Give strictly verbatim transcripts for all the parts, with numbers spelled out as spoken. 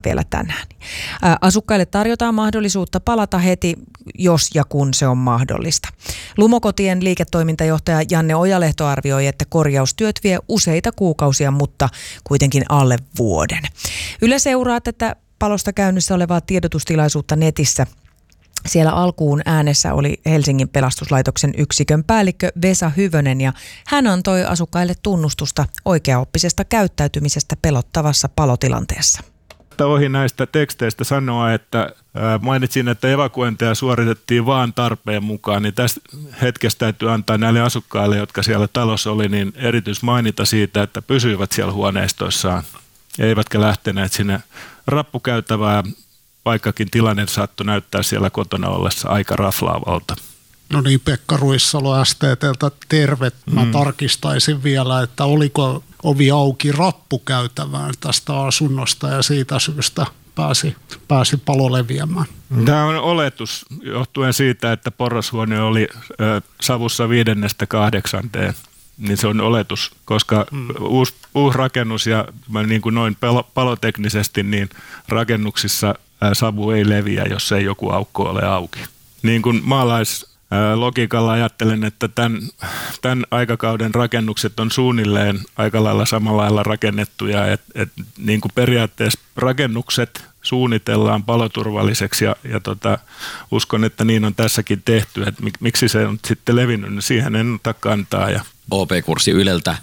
vielä tänään. Asukkaille tarjotaan mahdollisuutta palata heti, jos ja kun se on mahdollista. Lumokotien liiketoimintajohtaja Janne Ojalehto arvioi, että korjaustyöt vie useita kuukausia, mutta kuitenkin alle vuoden. Yle seuraa tätä palosta käynnissä olevaa tiedotustilaisuutta netissä. Siellä alkuun äänessä oli Helsingin pelastuslaitoksen yksikön päällikkö Vesa Hyvönen ja hän antoi asukkaille tunnustusta oikeaoppisesta käyttäytymisestä pelottavassa palotilanteessa. Ohi näistä teksteistä sanoa, että mainitsin, että evakuointeja suoritettiin vaan tarpeen mukaan, niin tästä hetkestä täytyy antaa näille asukkaille, jotka siellä talossa oli, niin erityismainita siitä, että pysyivät siellä huoneistoissaan, eivätkä lähteneet sinne rappukäytävään, vaikkakin tilanne saattoi näyttää siellä kotona ollessa aika raflaavalta. No niin, Pekka Ruissalo S T T:ltä terve. Mä mm. tarkistaisin vielä, että oliko ovi auki rappukäytävään tästä asunnosta ja siitä syystä pääsi, pääsi palo leviämään. Tämä on oletus johtuen siitä, että porrashuone oli ö, savussa viidennestä kahdeksanteen. Niin se on oletus, koska mm. uusi, uusi rakennus ja niin kuin noin paloteknisesti, niin rakennuksissa savu ei leviä, jos ei joku aukko ole auki. Niin kuin maalaislogiikalla ajattelen, että tämän, tämän aikakauden rakennukset on suunnilleen aika lailla samalla lailla rakennettuja, että et, niin kuin periaatteessa rakennukset suunnitellaan paloturvalliseksi ja, ja tota, uskon, että niin on tässäkin tehty, että mik, miksi se on sitten levinnyt, niin siihen en ota kantaa. Ja. O P-kurssi Yleltä. Äh,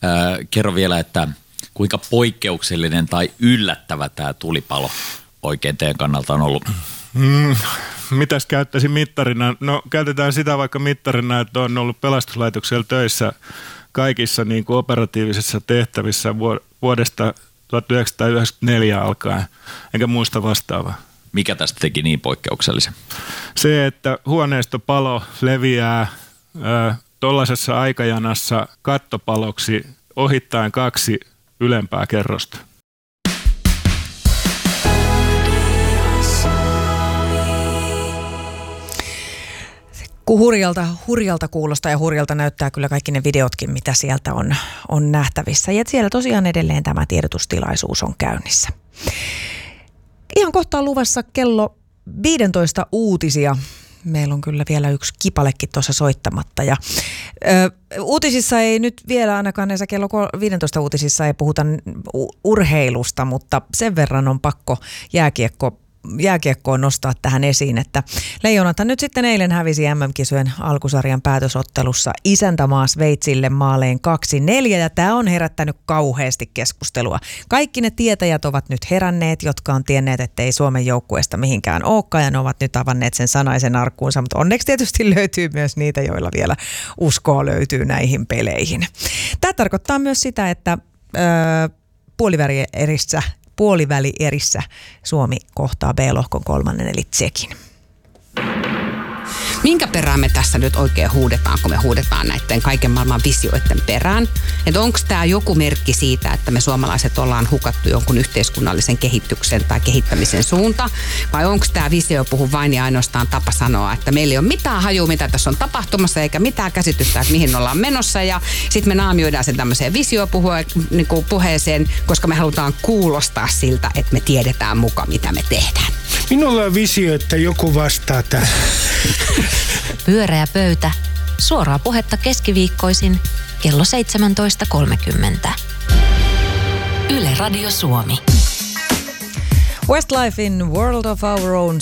kerro vielä, että kuinka poikkeuksellinen tai yllättävä tämä tulipalo oikein teidän kannalta on ollut? Mm, mitäs käyttäisin mittarina? No käytetään sitä vaikka mittarina, että on ollut pelastuslaitoksella töissä kaikissa niin kuin operatiivisissa tehtävissä vuodesta tuhatyhdeksänsataayhdeksänkymmentäneljä alkaen, enkä muista vastaavaa. Mikä tästä teki niin poikkeuksellisen? Se, että huoneistopalo leviää ö, tuollaisessa aikajanassa kattopaloksi ohittaen kaksi ylempää kerrosta. Hurjalta, hurjalta kuulostaa ja hurjalta näyttää kyllä kaikki ne videotkin, mitä sieltä on, on nähtävissä. Ja siellä tosiaan edelleen tämä tiedotustilaisuus on käynnissä. Ihan kohta on luvassa kello viisitoista uutisia. Meillä on kyllä vielä yksi kipalekin tuossa soittamatta. Ja, ö, uutisissa ei nyt vielä ainakaan näissä kello viisitoista uutisissa ei puhuta urheilusta, mutta sen verran on pakko jääkiekko jääkiekkoon nostaa tähän esiin, että Leijonathan nyt sitten eilen hävisi M M-kisojen alkusarjan päätösottelussa isäntämaa Sveitsille maaleen kaksi neljä ja tämä on herättänyt kauheasti keskustelua. Kaikki ne tietäjät ovat nyt heränneet, jotka on tienneet, että ei Suomen joukkueesta mihinkään olekaan ja ne ovat nyt avanneet sen sanaisen arkkuunsa, mutta onneksi tietysti löytyy myös niitä, joilla vielä uskoa löytyy näihin peleihin. Tämä tarkoittaa myös sitä, että öö, puolivälierissä Puolivälierissä Suomi kohtaa B-lohkon kolmannen eli Tsekin. Minkä perään me tässä nyt oikein huudetaan, kun me huudetaan näiden kaiken maailman visioiden perään? Että onko tämä joku merkki siitä, että me suomalaiset ollaan hukattu jonkun yhteiskunnallisen kehityksen tai kehittämisen suunta? Vai onko tämä visio puhu vain ja ainoastaan tapa sanoa, että meillä ei ole mitään hajua, mitä tässä on tapahtumassa, eikä mitään käsitystä, että mihin ollaan menossa. Ja sitten me naamioidaan sen tämmöiseen visiopuheeseen, koska me halutaan kuulostaa siltä, että me tiedetään muka, mitä me tehdään. Minulla on visio, että joku vastaa tähän. Pyöreä pöytä. Suoraa puhetta keskiviikkoisin kello seitsemäntoista kolmekymmentä. Yle Radio Suomi. Westlife in World of Our Own